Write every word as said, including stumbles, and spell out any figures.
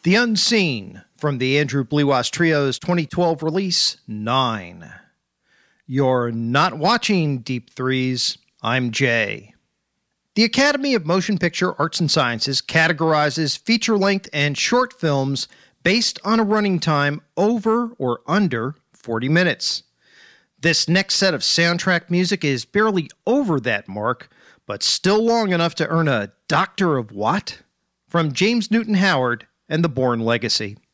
The Unseen from the Andrew Blewas Trio's twenty twelve release, Nine. You're not watching Deep Threes. I'm Jay. The Academy of Motion Picture Arts and Sciences categorizes feature-length and short films based on a running time over or under forty minutes. This next set of soundtrack music is barely over that mark, but still long enough to earn a Doctor of What? From James Newton Howard and The Bourne Legacy.